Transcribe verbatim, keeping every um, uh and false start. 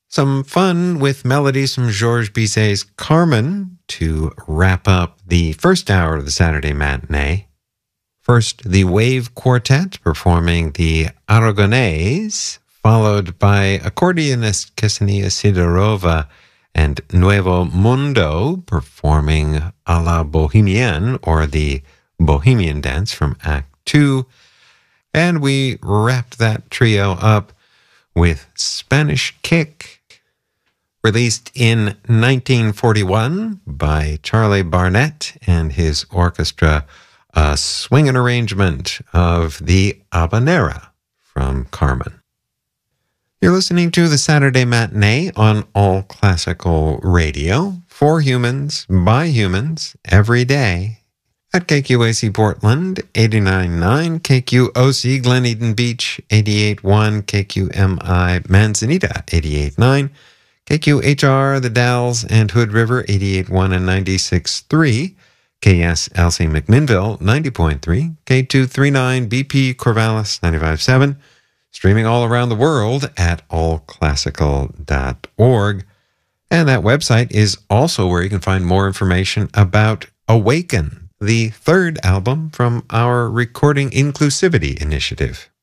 Some fun with melodies from Georges Bizet's Carmen to wrap up the first hour of the Saturday matinee. First, the Wave Quartet performing the Aragonés, followed by accordionist Ksenia Sidorova and Nuevo Mundo performing A la Bohemienne, or the Bohemian Dance from Act Two. And we wrapped that trio up with Spanish Kick, released in nineteen forty-one by Charlie Barnet and his orchestra, a swinging arrangement of the Habanera from Carmen. You're listening to the Saturday Matinee on All Classical Radio, for humans, by humans, every day, at K Q A C Portland, eighty-nine point nine, K Q O C Glen Eden Beach, eighty-eight point one, K Q M I Manzanita, eighty-eight point nine, K Q H R The Dalles and Hood River, eighty-eight point one and ninety-six point three, K S L C McMinnville, ninety point three, K two thirty-nine B P Corvallis, ninety-five point seven, streaming all around the world at all classical dot org. And that website is also where you can find more information about Awaken, the third album from our Recording Inclusivity initiative.